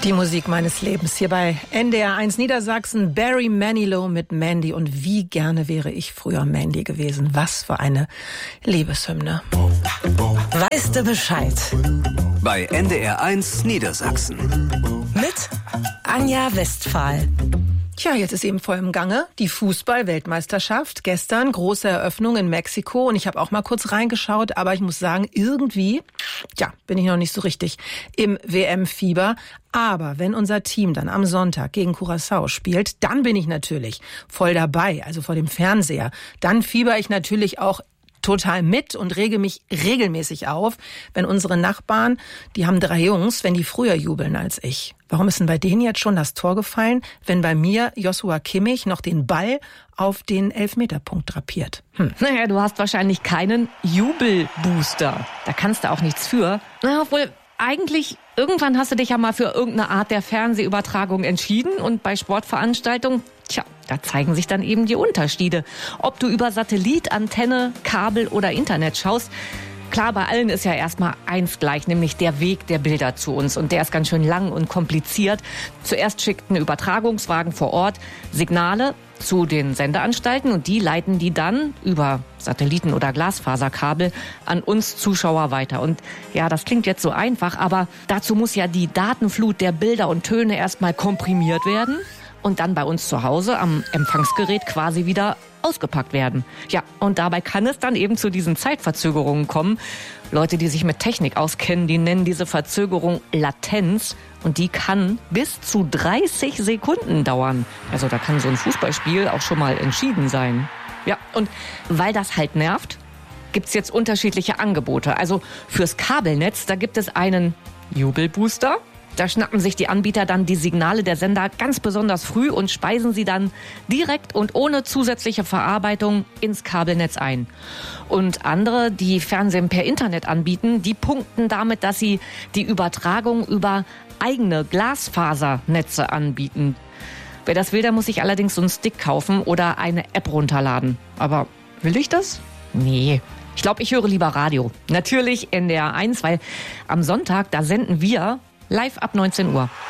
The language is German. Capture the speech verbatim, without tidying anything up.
Die Musik meines Lebens hier bei N D R eins Niedersachsen. Barry Manilow mit Mandy. Und wie gerne wäre ich früher Mandy gewesen. Was für eine Liebeshymne. Weißt du Bescheid? Bei N D R eins Niedersachsen. Mit Anja Westphal. Tja, jetzt ist eben voll im Gange die Fußball-Weltmeisterschaft. Gestern große Eröffnung in Mexiko und ich habe auch mal kurz reingeschaut, aber ich muss sagen, irgendwie, tja, bin ich noch nicht so richtig im W M-Fieber. Aber wenn unser Team dann am Sonntag gegen Curaçao spielt, dann bin ich natürlich voll dabei, also vor dem Fernseher. Dann fieber ich natürlich auch total mit und rege mich regelmäßig auf, wenn unsere Nachbarn, die haben drei Jungs, wenn die früher jubeln als ich. Warum ist denn bei denen jetzt schon das Tor gefallen, wenn bei mir Joshua Kimmich noch den Ball auf den Elfmeterpunkt drapiert? Hm. Naja, du hast wahrscheinlich keinen Jubelbooster. Da kannst du auch nichts für. Na, obwohl, eigentlich, irgendwann hast du dich ja mal für irgendeine Art der Fernsehübertragung entschieden und bei Sportveranstaltungen, tja, da zeigen sich dann eben die Unterschiede. Ob du über Satellit, Antenne, Kabel oder Internet schaust, klar, bei allen ist ja erstmal eins gleich, nämlich der Weg der Bilder zu uns. Und der ist ganz schön lang und kompliziert. Zuerst schickt ein Übertragungswagen vor Ort Signale zu den Sendeanstalten und die leiten die dann über Satelliten oder Glasfaserkabel an uns Zuschauer weiter. Und ja, das klingt jetzt so einfach, aber dazu muss ja die Datenflut der Bilder und Töne erstmal komprimiert werden und dann bei uns zu Hause am Empfangsgerät quasi wieder ausgepackt werden. Ja, und dabei kann es dann eben zu diesen Zeitverzögerungen kommen. Leute, die sich mit Technik auskennen, die nennen diese Verzögerung Latenz und die kann bis zu dreißig Sekunden dauern. Also da kann so ein Fußballspiel auch schon mal entschieden sein. Ja, und weil das halt nervt, gibt's jetzt unterschiedliche Angebote. Also fürs Kabelnetz, da gibt es einen Jubelbooster. Da schnappen sich die Anbieter dann die Signale der Sender ganz besonders früh und speisen sie dann direkt und ohne zusätzliche Verarbeitung ins Kabelnetz ein. Und andere, die Fernsehen per Internet anbieten, die punkten damit, dass sie die Übertragung über eigene Glasfasernetze anbieten. Wer das will, der muss sich allerdings so einen Stick kaufen oder eine App runterladen. Aber will ich das? Nee. Ich glaube, ich höre lieber Radio. Natürlich N D R eins, weil am Sonntag, da senden wir live ab neunzehn Uhr.